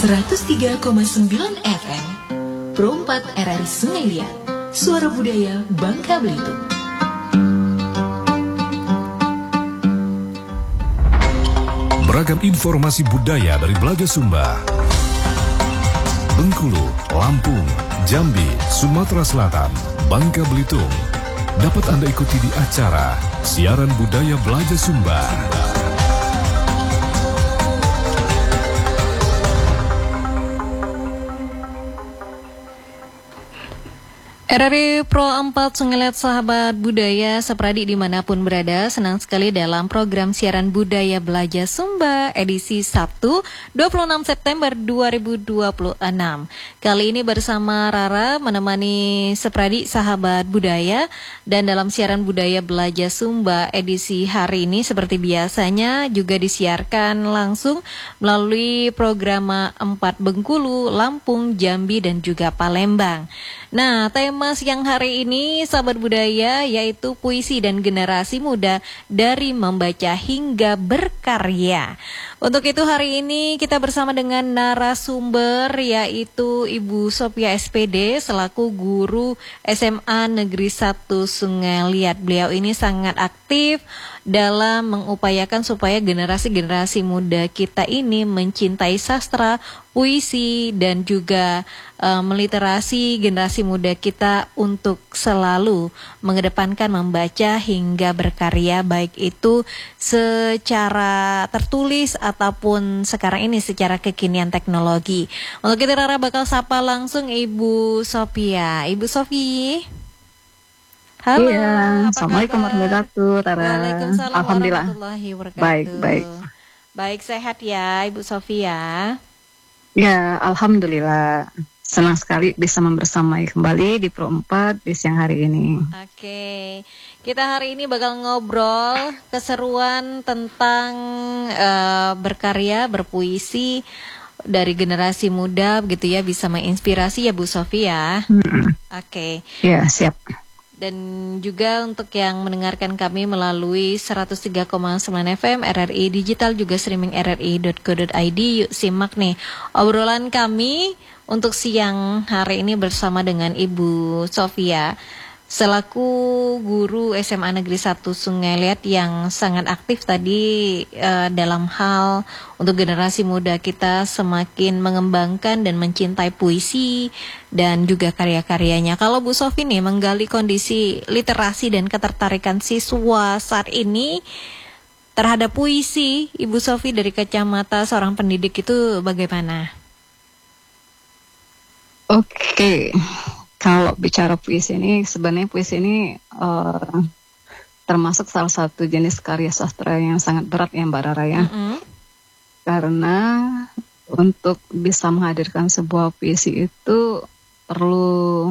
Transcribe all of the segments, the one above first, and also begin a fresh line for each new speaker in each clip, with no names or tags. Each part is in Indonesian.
103,9 FM Pro 4 RRI Sungai Liat, Suara Budaya Bangka Belitung.
Beragam informasi budaya dari Belaja Sumba, Bengkulu, Lampung, Jambi, Sumatera Selatan, Bangka Belitung. Dapat Anda ikuti di acara Siaran Budaya Belaja Sumba.
RRI Pro 4 Sungai Liat, sahabat budaya sepradi dimanapun berada, senang sekali dalam program siaran budaya Belaja Sumba edisi Sabtu 26 September 2026. Kali ini bersama Rara menemani sepradi sahabat budaya, dan dalam siaran budaya Belaja Sumba edisi hari ini seperti biasanya juga disiarkan langsung melalui program 4 Bengkulu, Lampung, Jambi dan juga Palembang. Nah, tema siang hari ini sahabat budaya yaitu puisi dan generasi muda dari membaca hingga berkarya. Untuk itu hari ini kita bersama dengan narasumber yaitu Ibu Sophia SPD selaku guru SMA Negeri 1 Sungai Liat. Beliau ini sangat aktif dalam mengupayakan supaya generasi-generasi muda kita ini mencintai sastra, puisi dan juga meliterasi generasi muda kita untuk selalu mengedepankan membaca hingga berkarya, baik itu secara tertulis ataupun sekarang ini secara kekinian teknologi. Untuk itu Rara bakal sapa langsung Ibu Sophia. Ibu Sophie. Halo.
Iya, Assalamualaikum warahmatullahi wabarakatuh.
Waalaikumsalam
Alhamdulillah.
warahmatullahi wabarakatuh.
Baik.
Baik, sehat ya Ibu Sophia.
Ya, Alhamdulillah. Senang sekali bisa membersamai kembali di Pro 4 di siang hari ini.
Oke, kita hari ini bakal ngobrol keseruan tentang berkarya, berpuisi dari generasi muda begitu ya, bisa menginspirasi ya Bu Sophia. Oke.
Ya, siap.
Dan juga untuk yang mendengarkan kami melalui 103,9 FM RRI Digital, juga streaming rri.co.id. Yuk simak nih obrolan kami untuk siang hari ini bersama dengan Ibu Sophia selaku guru SMA Negeri 1 Sungai Liat yang sangat aktif tadi dalam hal untuk generasi muda kita semakin mengembangkan dan mencintai puisi dan juga karya-karyanya. Kalau Bu Sophie nih menggali kondisi literasi dan ketertarikan siswa saat ini terhadap puisi, Ibu Sophie dari kacamata seorang pendidik itu bagaimana?
Oke. Kalau bicara puisi ini, sebenarnya puisi ini termasuk salah satu jenis karya sastra yang sangat berat ya Mbak Rara ya. Karena untuk bisa menghadirkan sebuah puisi itu perlu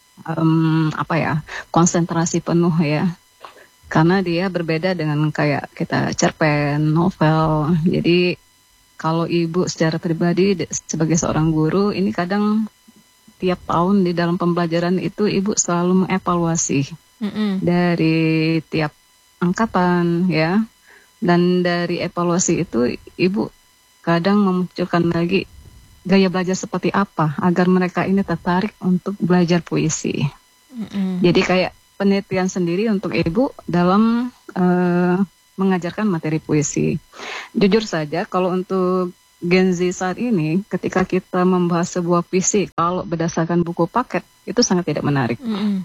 konsentrasi penuh ya. Karena dia berbeda dengan kayak kita cerpen, novel. Jadi kalau Ibu secara pribadi sebagai seorang guru ini kadang tiap tahun di dalam pembelajaran itu Ibu selalu mengevaluasi dari tiap angkatan ya, dan dari evaluasi itu Ibu kadang memunculkan lagi gaya belajar seperti apa agar mereka ini tertarik untuk belajar puisi. Jadi kayak penelitian sendiri untuk Ibu dalam mengajarkan materi puisi. Jujur saja kalau untuk Gen Z saat ini, ketika kita membahas sebuah puisi, kalau berdasarkan buku paket, itu sangat tidak menarik.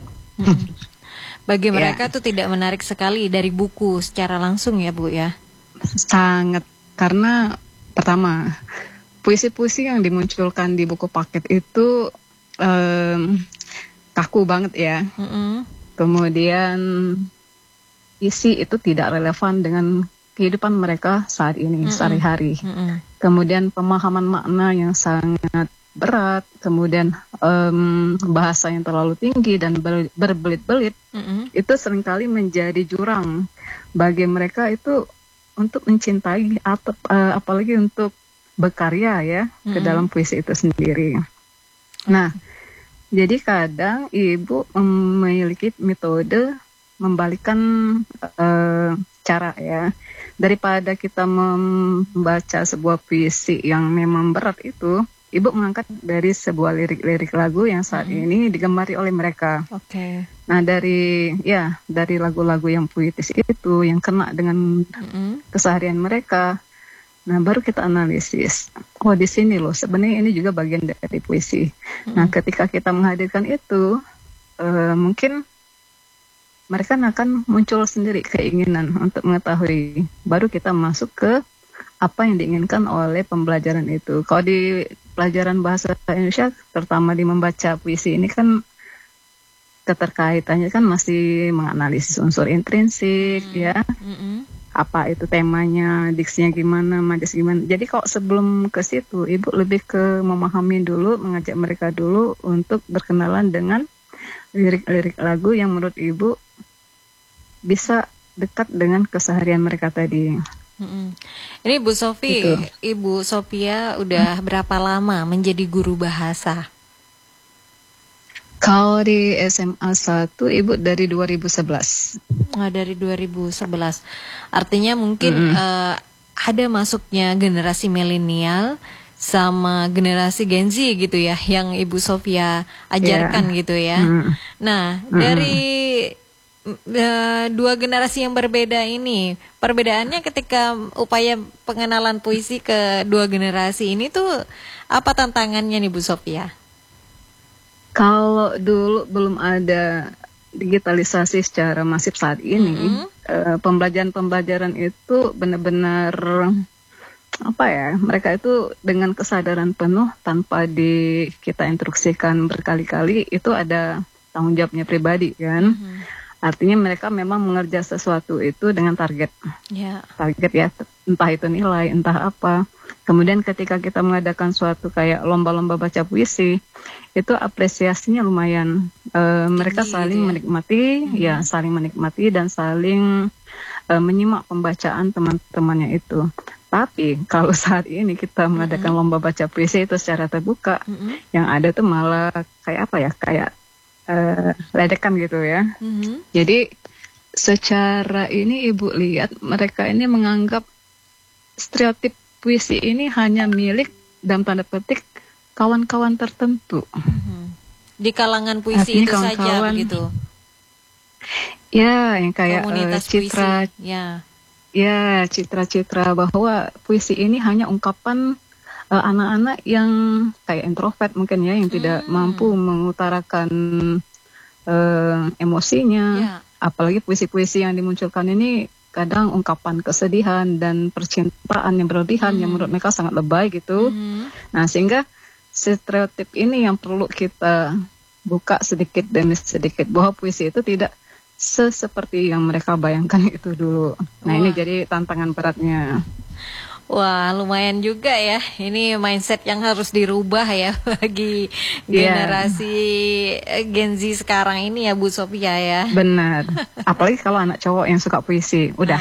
Bagi mereka tuh tidak menarik sekali dari buku secara langsung ya Bu ya?
Sangat, karena pertama, puisi-puisi yang dimunculkan di buku paket itu kaku banget ya. Kemudian isi itu tidak relevan dengan kehidupan mereka saat ini, sehari-hari. Kemudian pemahaman makna yang sangat berat, kemudian bahasa yang terlalu tinggi dan berbelit-belit, itu seringkali menjadi jurang bagi mereka itu untuk mencintai atau apalagi untuk berkarya ya ke dalam puisi itu sendiri. Nah, jadi kadang Ibu memiliki metode membalikkan cara ya. Daripada kita membaca sebuah puisi yang memang berat itu, Ibu mengangkat dari sebuah lirik-lirik lagu yang saat ini digemari oleh mereka.
Oke.
Nah, dari lagu-lagu yang puitis itu yang kena dengan keseharian mereka. Nah, baru kita analisis. Oh, di sini loh sebenarnya ini juga bagian dari puisi. Nah, ketika kita menghadirkan itu, mungkin mereka akan muncul sendiri keinginan untuk mengetahui. Baru kita masuk ke apa yang diinginkan oleh pembelajaran itu. Kalau di pelajaran bahasa Indonesia, terutama di membaca puisi ini kan keterkaitannya kan masih menganalisis unsur intrinsik, ya. Apa itu temanya, diksinya gimana, majas gimana. Jadi kalau sebelum ke situ, Ibu lebih ke memahami dulu, mengajak mereka dulu untuk berkenalan dengan lirik-lirik lagu yang menurut Ibu bisa dekat dengan keseharian mereka tadi.
Ini Bu Sofi,
Gitu.
Ibu Sophia udah berapa lama menjadi guru bahasa?
Kalau di SMA 1, Ibu dari 2011.
Nah, dari 2011. Artinya mungkin ada masuknya generasi milenial sama generasi Gen Z gitu ya, yang Ibu Sophia ajarkan gitu ya. Nah, dari dua generasi yang berbeda ini, perbedaannya ketika upaya pengenalan puisi ke dua generasi ini tuh apa tantangannya nih Bu Sophia?
Kalau dulu belum ada digitalisasi secara masif saat ini, pembelajaran itu benar-benar apa ya? Mereka itu dengan kesadaran penuh tanpa kita instruksikan berkali-kali, itu ada tanggung jawabnya pribadi kan. Artinya mereka memang mengerjakan sesuatu itu dengan target. Target ya, entah itu nilai, entah apa. Kemudian ketika kita mengadakan suatu kayak lomba-lomba baca puisi, itu apresiasinya lumayan. Mereka saling menikmati, saling menikmati dan saling menyimak pembacaan teman-temannya itu. Tapi kalau saat ini kita mengadakan lomba baca puisi itu secara terbuka, yang ada tuh malah kayak apa ya, kayak ledekan gitu ya. Jadi secara ini Ibu lihat mereka ini menganggap stereotip puisi ini hanya milik dalam tanda petik kawan-kawan tertentu.
Di kalangan puisi itu saja begitu.
Ya, yang kayak
citra puisi.
Ya, citra-citra bahwa puisi ini hanya ungkapan anak-anak yang kayak introvert mungkin ya, yang tidak mampu mengutarakan emosinya. Apalagi puisi-puisi yang dimunculkan ini kadang ungkapan kesedihan dan percintaan yang berlebihan yang menurut mereka sangat lebay gitu. Nah, sehingga stereotip ini yang perlu kita buka sedikit demi sedikit, bahwa puisi itu tidak seperti yang mereka bayangkan itu dulu. Nah, ini jadi tantangan beratnya.
Wah, lumayan juga ya. Ini mindset yang harus dirubah ya bagi generasi Gen Z sekarang ini ya Bu Sophia ya.
Benar. Apalagi kalau anak cowok yang suka puisi, udah.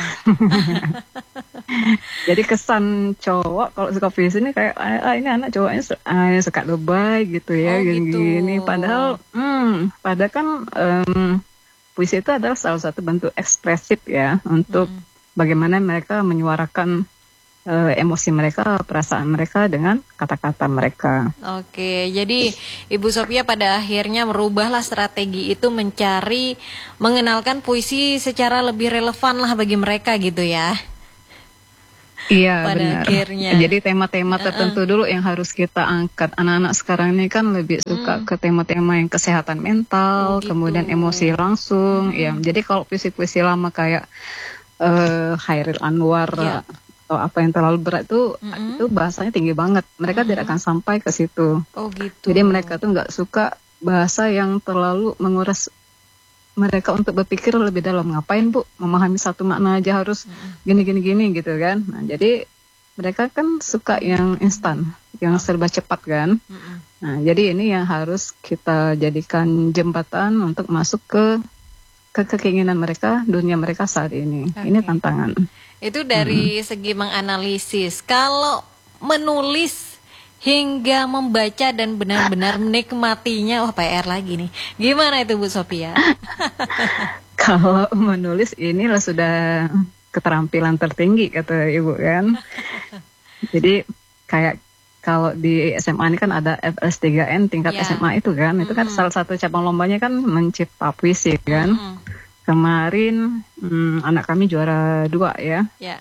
Jadi kesan cowok kalau suka puisi ini kayak ini anak cowoknya suka lebay gitu ya, gini-gini. Padahal kan puisi itu adalah salah satu bentuk ekspresif ya untuk bagaimana mereka menyuarakan emosi mereka, perasaan mereka dengan kata-kata mereka.
Oke, jadi Ibu Sophia pada akhirnya merubahlah strategi itu, mengenalkan puisi secara lebih relevan lah bagi mereka gitu ya.
Iya,
pada
benar.
Akhirnya.
Jadi tema-tema tertentu dulu yang harus kita angkat. Anak-anak sekarang ini kan lebih suka ke tema-tema yang kesehatan mental, kemudian emosi langsung. Ya, jadi kalau puisi-puisi lama kayak Hairil Anwar atau apa yang terlalu berat itu bahasanya tinggi banget. Mereka tidak akan sampai ke situ.
Oh gitu.
Jadi mereka tuh nggak suka bahasa yang terlalu menguras mereka untuk berpikir lebih dalam. Ngapain Bu, memahami satu makna aja harus gini gitu kan. Nah, jadi mereka kan suka yang instan, yang serba cepat kan. Nah, jadi ini yang harus kita jadikan jembatan untuk masuk ke keinginan mereka, dunia mereka saat ini. Ini tantangan.
Itu dari segi menganalisis. Kalau menulis hingga membaca dan benar-benar menikmatinya, wah PR lagi nih. Gimana itu Bu Sophia?
Kalau menulis inilah sudah keterampilan tertinggi kata Ibu kan. Jadi kayak kalau di SMA ini kan ada FS3N tingkat
Ya.
SMA itu kan. Itu kan salah satu cabang lombanya kan mencipta puisi kan. Kemarin anak kami juara 2 ya.
Ya.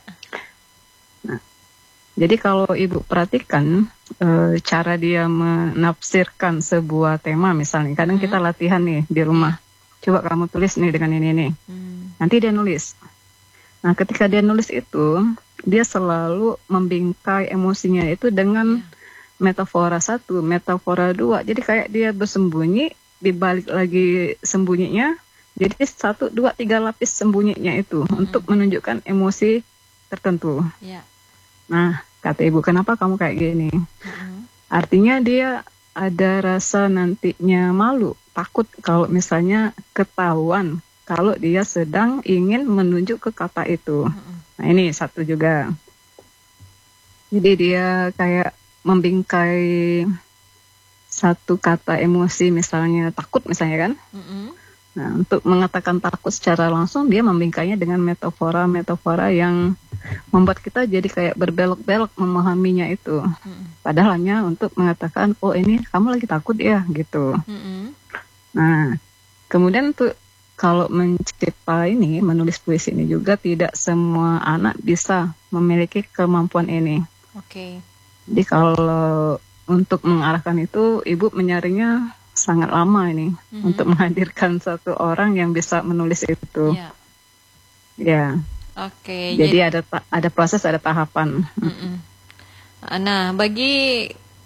Jadi kalau Ibu perhatikan cara dia menafsirkan sebuah tema misalnya. Kadang kita latihan nih di rumah. Coba kamu tulis nih dengan ini nih. Nanti dia nulis. Nah ketika dia nulis itu, dia selalu membingkai emosinya itu dengan metafora 1, metafora 2. Jadi kayak dia bersembunyi, dibalik lagi sembunyinya. Jadi 1, 2, 3 lapis sembunyinya itu untuk menunjukkan emosi tertentu.
Ya.
Nah, kata Ibu, kenapa kamu kayak gini? Artinya dia ada rasa nantinya malu, takut kalau misalnya ketahuan kalau dia sedang ingin menunjuk ke kata itu. Nah, ini satu juga. Jadi dia kayak membingkai satu kata emosi, misalnya takut misalnya kan. Nah, untuk mengatakan takut secara langsung, dia membingkainya dengan metafora-metafora yang membuat kita jadi kayak berbelok-belok memahaminya itu. Padahal hanya untuk mengatakan, oh ini kamu lagi takut ya, gitu. Nah, kemudian tuh kalau mencipta ini, menulis puisi ini juga tidak semua anak bisa memiliki kemampuan ini.
Oke.
Jadi kalau untuk mengarahkan itu, Ibu menyaringnya sangat lama ini untuk menghadirkan satu orang yang bisa menulis itu.
Ya.
Ya.
Oke.
Jadi ada proses, ada tahapan.
Nah, bagi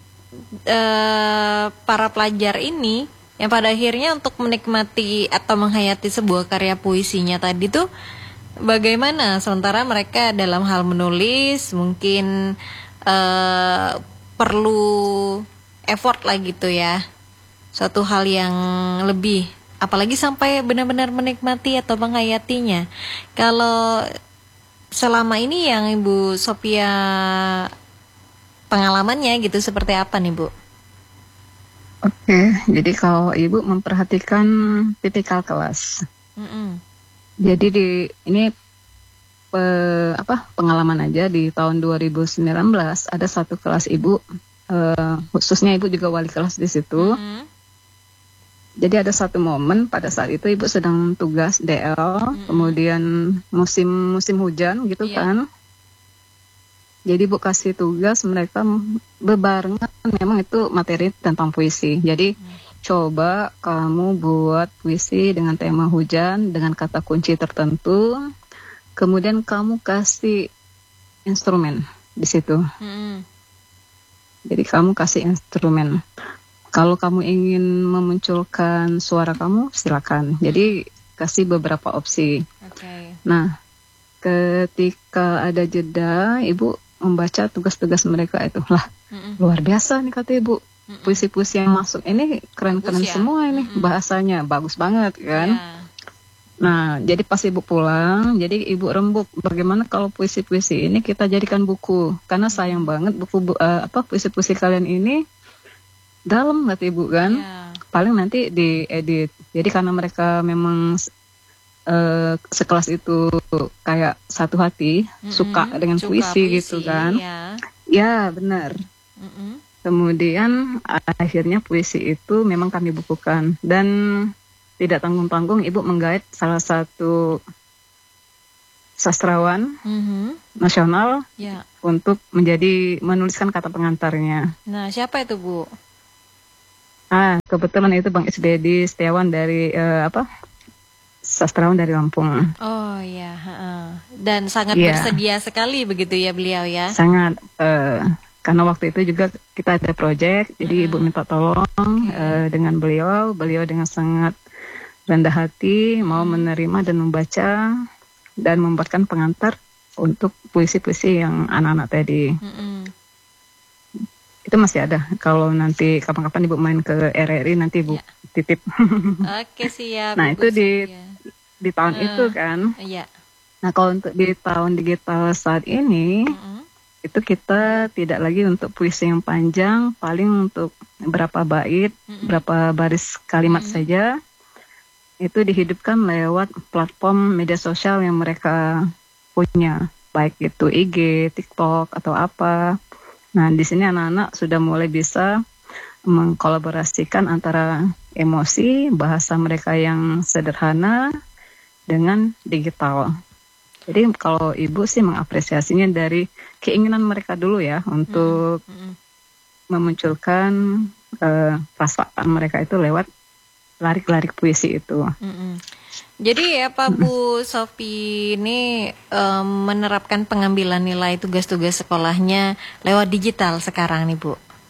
para pelajar ini yang pada akhirnya untuk menikmati atau menghayati sebuah karya puisinya tadi tuh bagaimana? Sementara mereka dalam hal menulis mungkin perlu effort lah gitu ya. Suatu hal yang lebih, apalagi sampai benar-benar menikmati atau menghayatinya. Kalau selama ini yang Ibu Sophia pengalamannya gitu seperti apa nih Bu?
Oke, jadi kalau Ibu memperhatikan tipikal kelas. Jadi ini pengalaman aja di tahun 2019 ada satu kelas Ibu, khususnya Ibu juga wali kelas di situ. Jadi ada satu momen pada saat itu Ibu sedang tugas DL, kemudian musim hujan gitu kan. Jadi Ibu kasih tugas mereka bebarengan, memang itu materi tentang puisi. Jadi coba kamu buat puisi dengan tema hujan, dengan kata kunci tertentu, kemudian kamu kasih instrumen di situ. Jadi kamu kasih instrumen. Kalau kamu ingin memunculkan suara kamu, silakan. Jadi kasih beberapa opsi. Nah, ketika ada jeda, Ibu membaca tugas-tugas mereka itu. Lah, luar biasa nih kata Ibu. Puisi-puisi yang masuk ini keren-keren semua ini. Bahasanya bagus banget kan. Nah, jadi pas Ibu pulang, jadi Ibu rembuk bagaimana kalau puisi-puisi ini kita jadikan buku. Karena sayang banget puisi-puisi kalian ini dalam kata Ibu kan. Paling nanti diedit. Jadi karena mereka memang sekelas itu kayak satu hati, suka dengan puisi gitu kan. Ya, benar. Kemudian akhirnya puisi itu memang kami bukukan. Dan tidak tanggung-tanggung Ibu menggait salah satu sastrawan nasional untuk menuliskan kata pengantarnya.
Nah, siapa itu Bu?
Kebetulan itu Bang Isdedi Setiawan dari sastrawan dari Lampung.
Oh iya, dan sangat bersedia sekali begitu ya beliau ya.
Sangat, karena waktu itu juga kita ada proyek, jadi Ibu minta tolong dengan beliau dengan sangat rendah hati mau menerima dan membaca dan membuatkan pengantar untuk puisi-puisi yang anak-anak tadi. Itu masih ada. Kalau nanti kapan-kapan Ibu main ke RRI nanti Ibu titip.
Oke, siap.
Nah, itu di tahun itu kan. Nah, kalau untuk di tahun digital saat ini itu kita tidak lagi untuk puisi yang panjang, paling untuk berapa bait, berapa baris kalimat saja. Itu dihidupkan lewat platform media sosial yang mereka punya, baik itu IG, TikTok atau apa. Nah, di sini anak-anak sudah mulai bisa mengkolaborasikan antara emosi, bahasa mereka yang sederhana dengan digital. Jadi kalau ibu sih mengapresiasinya dari keinginan mereka dulu ya untuk memunculkan perasaan mereka itu lewat larik-larik puisi itu.
Jadi ya Pak Bu Sofi ini menerapkan pengambilan nilai tugas-tugas sekolahnya lewat digital sekarang nih Bu.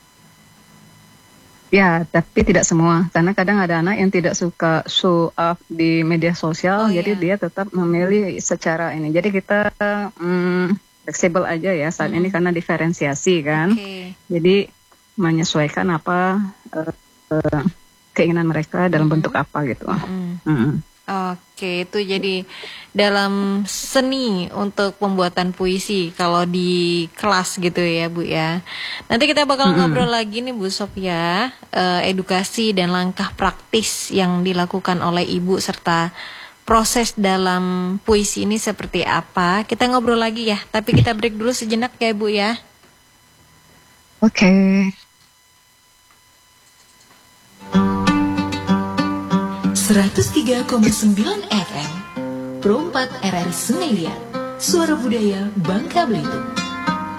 Ya, tapi tidak semua. Karena kadang ada anak yang tidak suka show up di media sosial, jadi dia tetap memilih secara ini. Jadi kita fleksibel aja ya saat ini karena diferensiasi kan. Jadi menyesuaikan apa keinginan mereka dalam bentuk apa gitu.
Oke, itu jadi dalam seni untuk pembuatan puisi kalau di kelas gitu ya Bu ya. Nanti kita bakal ngobrol lagi nih Bu Sofia, edukasi dan langkah praktis yang dilakukan oleh Ibu serta proses dalam puisi ini seperti apa. Kita ngobrol lagi ya, tapi kita break dulu sejenak ya Bu ya.
Oke.
103,9 FM Pro 4 RRI Sungai Liat, Suara Budaya Bangka Belitung.